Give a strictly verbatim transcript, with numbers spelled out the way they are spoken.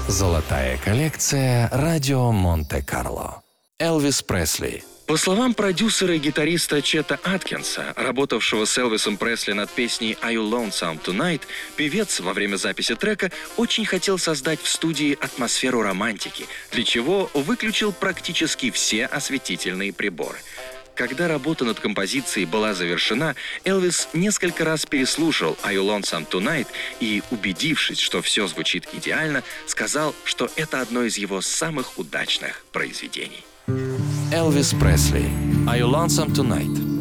Золотая коллекция «Радио Монте-Карло». Элвис Пресли. По словам продюсера и гитариста Чета Аткинса, работавшего с Элвисом Пресли над песней «Are You Lonesome Tonight», певец во время записи трека очень хотел создать в студии атмосферу романтики, для чего выключил практически все осветительные приборы. Когда работа над композицией была завершена, Элвис несколько раз переслушал «Are You Lonesome Tonight» и, убедившись, что все звучит идеально, сказал, что это одно из его самых удачных произведений. Элвис Пресли. «Are You Lonesome Tonight».